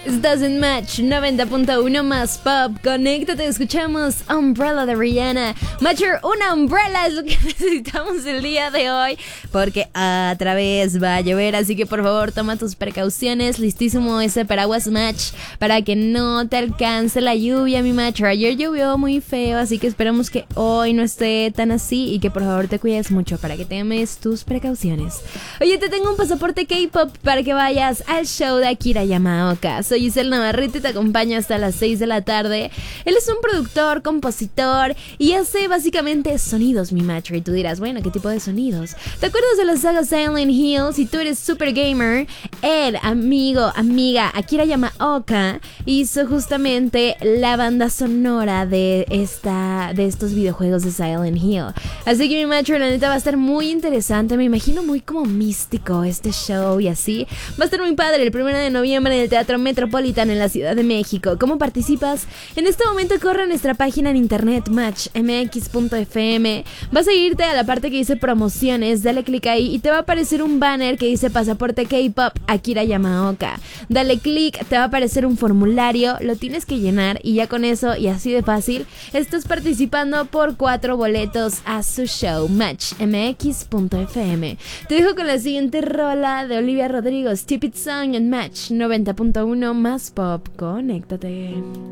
Estás en Match 90.1 más pop. Conéctate, escuchamos Umbrella de Rihanna. Matcher, una umbrella es lo que necesitamos el día de hoy, porque otra vez va a llover, así que por favor toma tus precauciones. Listísimo ese paraguas Match para que no te alcance la lluvia, mi Matcher. Ayer llovió muy feo, así que esperamos que hoy no esté tan así y que por favor te cuides mucho para que tomes tus precauciones. Oye, te tengo un pasaporte K-pop para que vayas al show de Akira Yamaoka. Soy Giselle Navarrete y te acompaño hasta las 6 de la tarde. Él es un productor, compositor y hace básicamente sonidos, mi Matcher. Y tú dirás, bueno, ¿qué tipo de sonidos? ¿Te acuerdas de la saga Silent Hill? Si tú eres super gamer, el amiga Akira Yamaoka hizo justamente la banda sonora de estos videojuegos de Silent Hill. Así que mi Matcher, la neta va a estar muy interesante. Me imagino muy como místico este show y así. Va a estar muy padre el 1 de noviembre en el Teatro Metropolitano en la Ciudad de México. ¿Cómo participas? En este momento corre a nuestra página en internet matchmx.fm. Vas a irte a la parte que dice promociones, dale clic ahí y te va a aparecer un banner que dice pasaporte K-pop Akira Yamaoka. Dale clic, te va a aparecer un formulario, lo tienes que llenar y ya con eso y así de fácil estás participando por 4 boletos a su show matchmx.fm. Te dejo con la siguiente rola de Olivia Rodrigo, Stupid Song en Match 90.1 más pop. Conéctate.